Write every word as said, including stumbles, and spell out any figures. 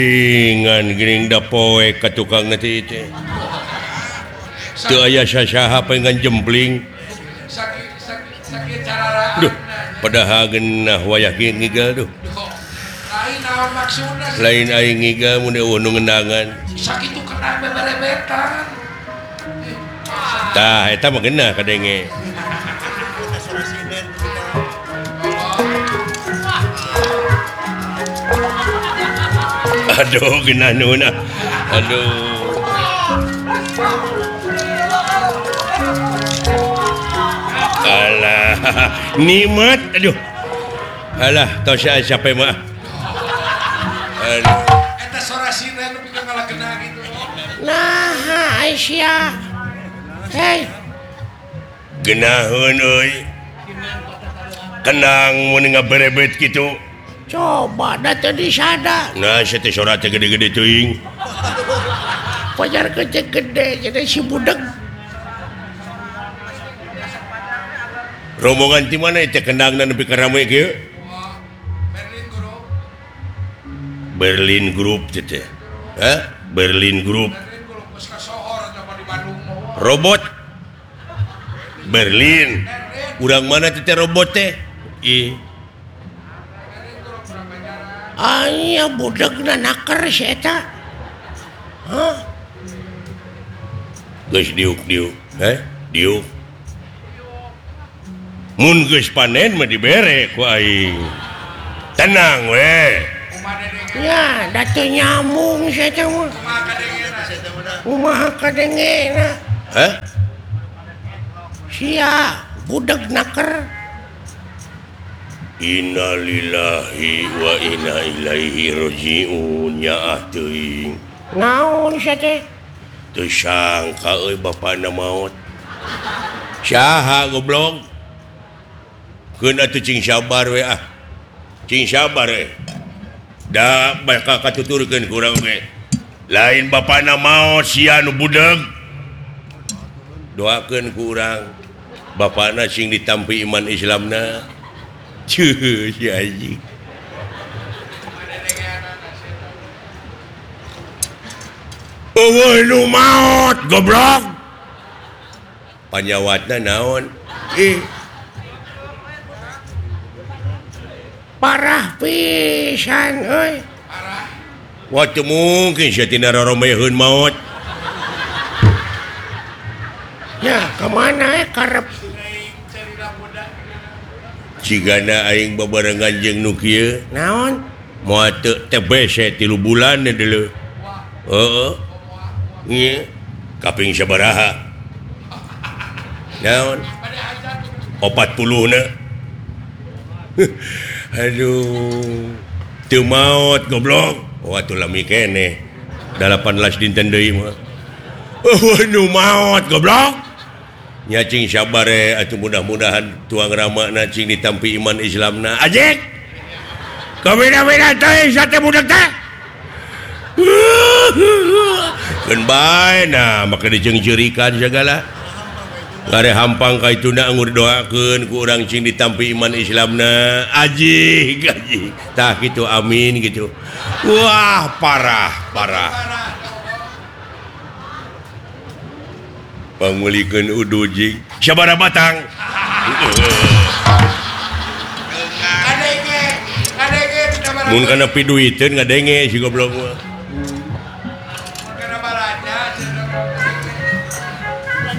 Ingan giring da poe ka tukang nanti itu. Teu aya sasaha pengen jempling. Sakit sakit sakit cararaan. Duh, padahal geunah wayah kieu ngigal duh. Lain naon maksudna? Lain aing ngigal mun eueuh nu ngendangan. Sakitu kena beberebetan. Tah eta mah geunah kadenge. Aduh, genah nuna. Aduh. Alah, nikmat. Aduh. Alah, tau saya siapa mah. Aduh. Eta suara siren nu pikeun ngalakeuna gitu. Nah, Aisyah. Hei. Genaheun euy. Kenang mun ngaberebet kitu. Coba da teu disada. Nah, saya teh sorat teh gede-gede teuing. Pajar gede-gede jadi si budeg. Rombongan ti mana teh kendangna nepi ka rame kieu? Berlin Guru. Berlin Group teh teh. Hah? Berlin Group. Berlin Guru geus ka sohor coba di Bandung mah. Robot. Berlin. Urang mana teh robot teh? Ih. Aya budegna naker si eta. Hah? Geus diuk-diuk, heh? Diuk. Mun geus panen mah dibere ku aing. Tenang we. Kumaha dedenge? Ya, da teu nyambung si eta mah. Kumaha kadengena? Kumaha kadengena? Hah? Sia budeg naker. Innalillahi wa inna ilaihi rajiun nyaah teuing. Naon sia teh? Teu sangka euy bapana maot. Saha goblok? Keun atuh cing sabar we ah. Cing sabar we. Da bakal katuturkeun ku urang ge. Lain bapana maot sia nu budeg. Doakeun ku urang. Bapana sing ditampi iman Islamna. Cuh, si anjing. Eueuh nu maot goblok. Panyawatna naon? Ih, Parah pisan euy. wah teu mungkin sia tina roromeheun maot. Ya, kemana eh karep? Cigana aing babarengan jeung nu kieu, Naon? moal teu T B C tilu bulan deuleu. Heeh. Nya, kaping sabaraha? Naon? opat puluh na. Aduh. Teu maot goblok. Oh atuh lami keneh. delapan belas dinten deui mah. Oh nu maot goblok. Nya cing sabar e atuh mudah-mudahan tuang ramana cing ditampi iman Islamna. Ajek. Kabeda-beda teh sate budak teh. Keun bae nah maka dijeung-jeurikan segala. Ngare hampang ka ituna ngur doakeun ku urang cing ditampi iman Islamna. Ajik, ajik. Tah kitu amin gitu. Wah, parah, parah. Pangulikeun udu jing. Sabaraha batang? Kadenge, kadenge di kamar. Mun kana piduiteun ngadenge si goblok mah. Kana baraja cenah.